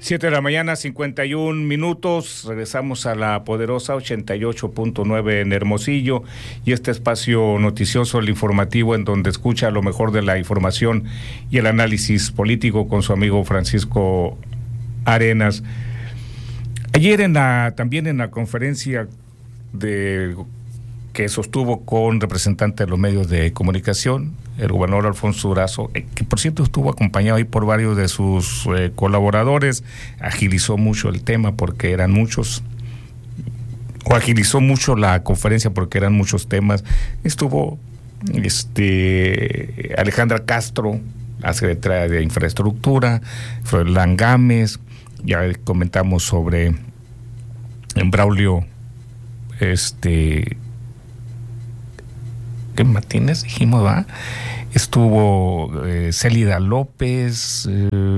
7 de la mañana, 51 minutos. Regresamos a la poderosa 88.9 en Hermosillo y este espacio noticioso, el informativo, en donde escucha lo mejor de la información y el análisis político con su amigo Francisco Arenas. Ayer también en la conferencia que sostuvo con representantes de los medios de comunicación, el gobernador Alfonso Durazo, que por cierto estuvo acompañado ahí por varios de sus colaboradores, agilizó mucho el tema porque eran muchos, o agilizó mucho la conferencia porque eran muchos temas. Estuvo Alejandra Castro, la secretaria de Infraestructura, Froilán Gámez, ya comentamos sobre Braulio Martínez, dijimos, ¿va? Estuvo Célida López,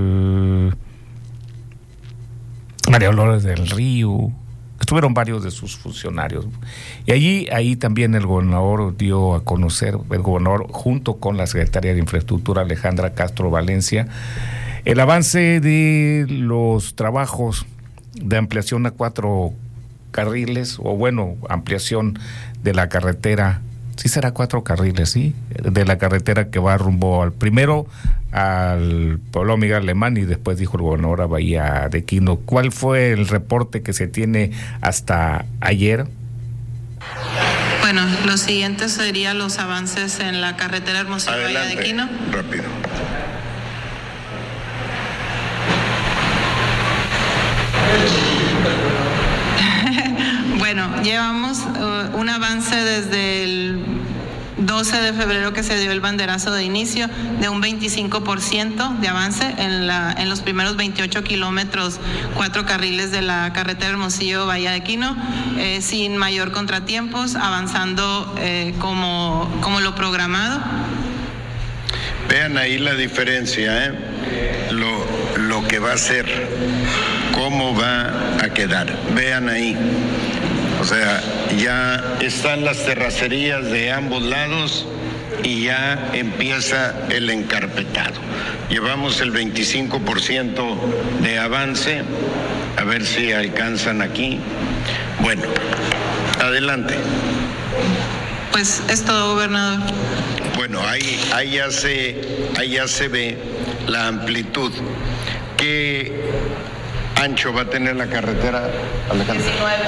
María Dolores del Río, estuvieron varios de sus funcionarios. Y ahí también el gobernador dio a conocer, el gobernador junto con la secretaria de Infraestructura, Alejandra Castro Valencia, el avance de los trabajos de ampliación a 4 carriles, o bueno, ampliación de la carretera. Sí será 4 carriles, sí, de la carretera que va rumbo primero al pueblo Miguel Alemán y después, dijo el gobernador, a Bahía de Quino. ¿Cuál fue el reporte que se tiene hasta ayer? Bueno, lo siguiente serían los avances en la carretera Hermosillo Bahía de Quino. Rápido. Bueno, llevamos un avance desde el 12 de febrero que se dio el banderazo de inicio de un 25% de avance en los primeros 28 kilómetros, 4 carriles de la carretera Hermosillo Bahía de Quino, sin mayor contratiempos, avanzando como lo programado. Vean ahí la diferencia, lo que va a ser, cómo va a quedar. Vean ahí. O sea, ya están las terracerías de ambos lados y ya empieza el encarpetado. Llevamos el 25% de avance, a ver si alcanzan aquí. Bueno, adelante. Pues es todo, gobernador. Bueno, ahí ya se ve la amplitud. ¿Qué ancho va a tener la carretera, Alejandro?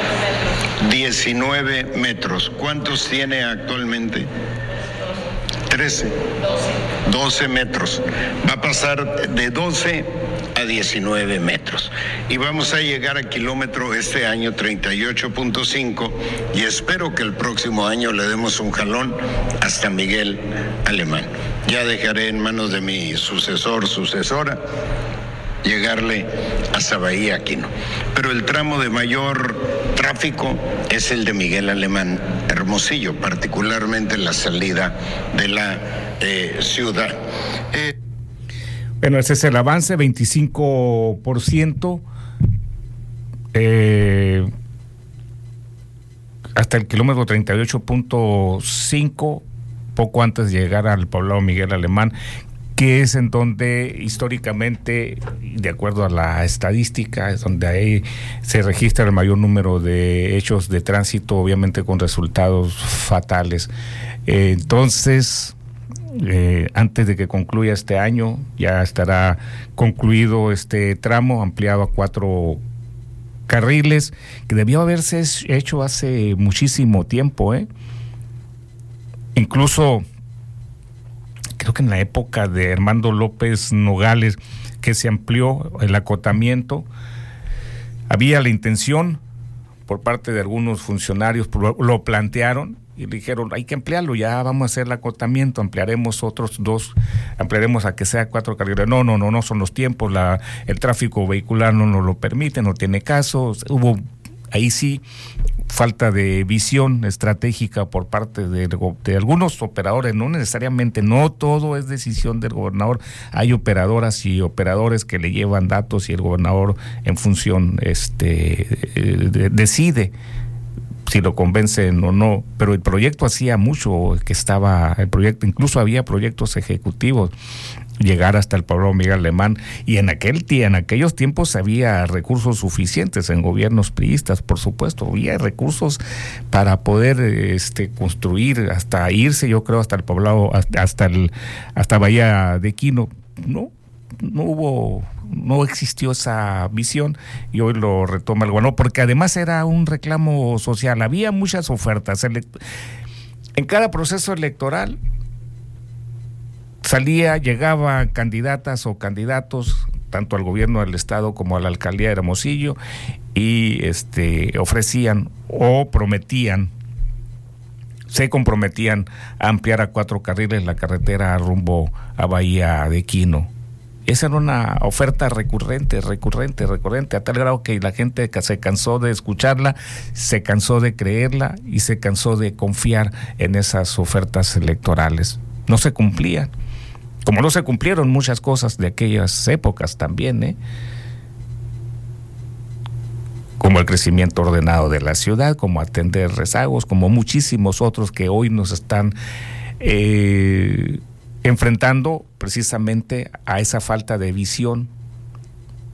19 metros. ¿Cuántos tiene actualmente? 13. 12 metros. Va a pasar de 12 a 19 metros. Y vamos a llegar a kilómetro este año 38.5 y espero que el próximo año le demos un jalón hasta Miguel Alemán. Ya dejaré en manos de mi sucesora, llegarle hasta Bahía Quino. Pero el tramo de mayor tráfico es el de Miguel Alemán Hermosillo, particularmente la salida de la ciudad. Bueno, ese es el avance, 25%, hasta el kilómetro 38.5, poco antes de llegar al poblado Miguel Alemán, que es en donde históricamente, de acuerdo a la estadística, es donde ahí se registra el mayor número de hechos de tránsito, obviamente con resultados fatales. Entonces, antes de que concluya este año, ya estará concluido este tramo, ampliado a 4 carriles, que debió haberse hecho hace muchísimo tiempo, Incluso creo que en la época de Armando López Nogales, que se amplió el acotamiento, había la intención por parte de algunos funcionarios, lo plantearon y dijeron, hay que ampliarlo, ya vamos a hacer el acotamiento, ampliaremos otros 2, ampliaremos a que sea 4 carriles. No son los tiempos, el tráfico vehicular no nos lo permite, no tiene caso. Hubo ahí sí falta de visión estratégica por parte de algunos operadores, no necesariamente, no todo es decisión del gobernador, hay operadoras y operadores que le llevan datos y el gobernador en función decide si lo convencen o no, pero el proyecto hacía mucho que estaba, el proyecto, incluso había proyectos ejecutivos llegar hasta el poblado Miguel Alemán, y en aquellos tiempos había recursos suficientes en gobiernos priistas, por supuesto, había recursos para poder construir, hasta irse, yo creo, hasta el poblado, hasta Bahía de Quino. No existió esa visión, y hoy lo retoma el gobierno, porque además era un reclamo social, había muchas ofertas. En cada proceso electoral llegaban candidatas o candidatos, tanto al gobierno del estado como a la alcaldía de Hermosillo, y ofrecían o se comprometían a ampliar a 4 carriles la carretera rumbo a Bahía de Quino. Esa era una oferta recurrente, a tal grado que la gente se cansó de escucharla, se cansó de creerla y se cansó de confiar en esas ofertas electorales. No se cumplían, como no se cumplieron muchas cosas de aquellas épocas también, como el crecimiento ordenado de la ciudad, como atender rezagos, como muchísimos otros que hoy nos están enfrentando precisamente a esa falta de visión